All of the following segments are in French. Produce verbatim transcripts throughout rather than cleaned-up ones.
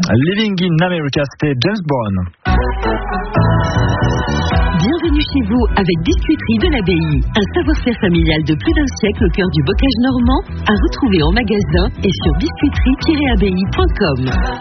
Living in America, c'était James Brown. Bienvenue chez vous avec Biscuiterie de l'Abbaye. Un savoir-faire familial de plus d'un siècle au cœur du bocage normand, à retrouver en magasin et sur biscuiterie tiret abbaye point com.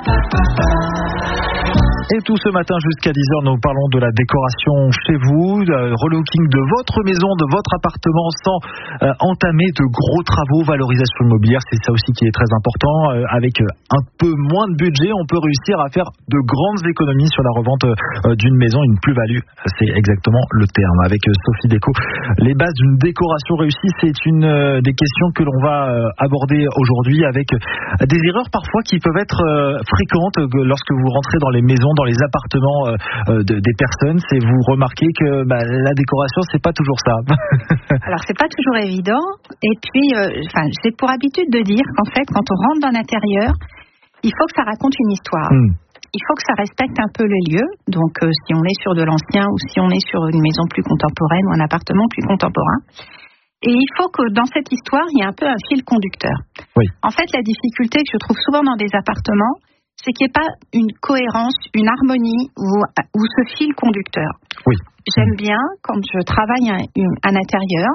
Et tout ce matin jusqu'à dix heures, nous parlons de la décoration chez vous, le relooking de votre maison, de votre appartement sans euh, entamer de gros travaux, valorisation immobilière, c'est ça aussi qui est très important. Euh, avec un peu moins de budget, on peut réussir à faire de grandes économies sur la revente euh, d'une maison, une plus-value, c'est exactement le terme. Avec euh, Sophie Déco, les bases d'une décoration réussie, c'est une euh, des questions que l'on va euh, aborder aujourd'hui avec euh, des erreurs parfois qui peuvent être euh, fréquentes euh, lorsque vous rentrez dans les maisons, dans les appartements euh, de, des personnes, c'est vous remarquez que bah, la décoration c'est pas toujours ça. Alors c'est pas toujours évident. Et puis, euh, enfin, j'ai pour habitude de dire qu'en fait, quand on rentre dans l'intérieur, il faut que ça raconte une histoire. Mm. Il faut que ça respecte un peu le lieu. Donc, euh, si on est sur de l'ancien ou si on est sur une maison plus contemporaine ou un appartement plus contemporain. Et il faut que dans cette histoire, il y ait un peu un fil conducteur. Oui. En fait, la difficulté que je trouve souvent dans des appartements, c'est qu'il n'y ait pas une cohérence, une harmonie ou, ou ce fil conducteur. Oui. J'aime bien, quand je travaille à, à l'intérieur,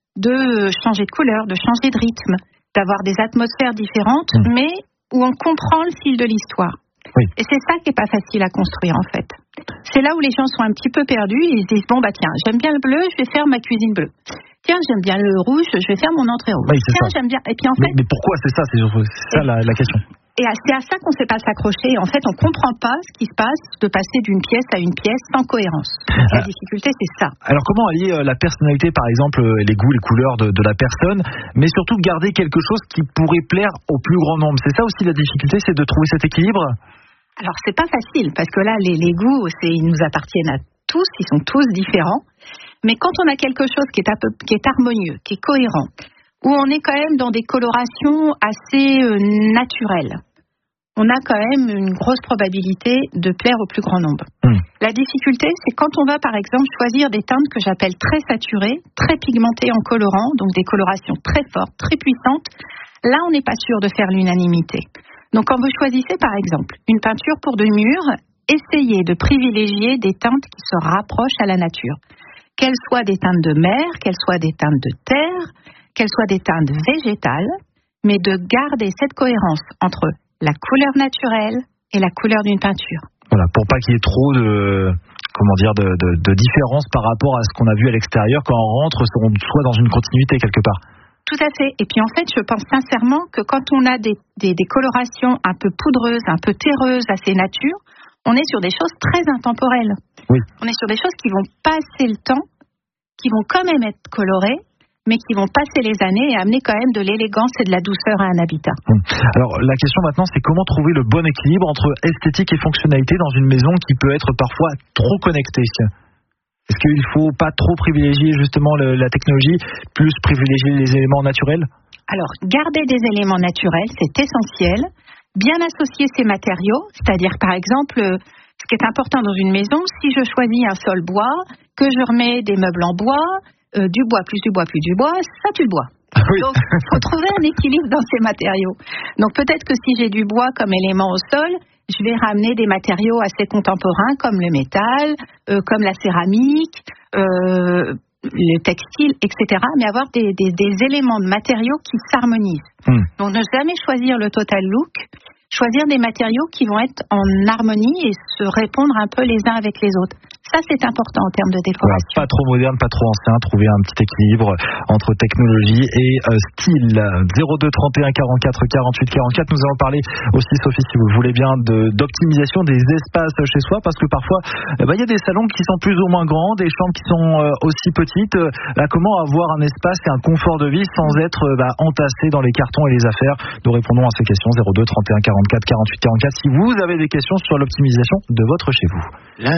de changer de couleur, de changer de rythme, d'avoir des atmosphères différentes, mmh. mais où on comprend le fil de l'histoire. Oui. Et c'est ça qui n'est pas facile à construire, en fait. C'est là où les gens sont un petit peu perdus et ils se disent, bon, bah tiens, j'aime bien le bleu, je vais faire ma cuisine bleue. Tiens, j'aime bien le rouge, je vais faire mon entrée rouge. Oui, tiens, ça. J'aime bien. Et puis en fait. Mais, mais pourquoi c'est ça C'est, c'est ça la, la question. Et c'est à ça qu'on ne sait pas s'accrocher. En fait, on ne comprend pas ce qui se passe de passer d'une pièce à une pièce sans cohérence. Donc, la difficulté, c'est ça. Alors, comment allier la personnalité, par exemple, les goûts, les couleurs de, de la personne, mais surtout garder quelque chose qui pourrait plaire au plus grand nombre. C'est ça aussi la difficulté, c'est de trouver cet équilibre. Alors, c'est pas facile, parce que là, les, les goûts, c'est, ils nous appartiennent à tous, ils sont tous différents. Mais quand on a quelque chose qui est, un peu, qui est harmonieux, qui est cohérent, où on est quand même dans des colorations assez euh, naturelles, on a quand même une grosse probabilité de plaire au plus grand nombre. Mmh. La difficulté, c'est quand on va, par exemple, choisir des teintes que j'appelle très saturées, très pigmentées en colorant, donc des colorations très fortes, très puissantes. Là, on n'est pas sûr de faire l'unanimité. Donc, quand vous choisissez, par exemple, une peinture pour de murs, essayez de privilégier des teintes qui se rapprochent à la nature. Qu'elles soient des teintes de mer, qu'elles soient des teintes de terre, qu'elles soient des teintes végétales, mais de garder cette cohérence entre la couleur naturelle et la couleur d'une peinture. Voilà, pour pas qu'il y ait trop de, comment dire, de, de, de différence par rapport à ce qu'on a vu à l'extérieur. Quand on rentre, on soit dans une continuité quelque part. Tout à fait. Et puis en fait, je pense sincèrement que quand on a des, des, des colorations un peu poudreuses, un peu terreuses, assez nature, on est sur des choses très intemporelles. Oui. On est sur des choses qui vont passer le temps, qui vont quand même être colorées, mais qui vont passer les années et amener quand même de l'élégance et de la douceur à un habitat. Alors la question maintenant, c'est comment trouver le bon équilibre entre esthétique et fonctionnalité dans une maison qui peut être parfois trop connectée. Est-ce qu'il ne faut pas trop privilégier justement le, la technologie, plus privilégier les éléments naturels? Alors, garder des éléments naturels, c'est essentiel. Bien associer ces matériaux, c'est-à-dire par exemple, ce qui est important dans une maison, si je choisis un sol bois, que je remets des meubles en bois, Euh, du bois, plus du bois, plus du bois, ça tue le bois. Oui. Donc, il faut trouver un équilibre dans ces matériaux. Donc, peut-être que si j'ai du bois comme élément au sol, je vais ramener des matériaux assez contemporains comme le métal, euh, comme la céramique, euh, le textile, et cetera. Mais avoir des, des, des éléments de matériaux qui s'harmonisent. Hum. Donc, ne jamais choisir le total look, choisir des matériaux qui vont être en harmonie et se répondre un peu les uns avec les autres. Ça, c'est important en termes de décoration. Voilà, pas trop moderne, pas trop ancien, trouver un petit équilibre entre technologie et euh, style. zéro deux trente et un quarante-quatre quarante-huit quarante-quatre. Nous allons parler aussi, Sophie, si vous le voulez bien, de, d'optimisation des espaces chez soi, parce que parfois, il eh ben, y a des salons qui sont plus ou moins grands, des chambres qui sont euh, aussi petites. Là, comment avoir un espace et un confort de vie sans être euh, bah, entassé dans les cartons et les affaires? Nous répondons à ces questions. zéro deux trente et un quarante-quatre quarante-huit quarante-quatre. Si vous avez des questions sur l'optimisation de votre chez vous. Là.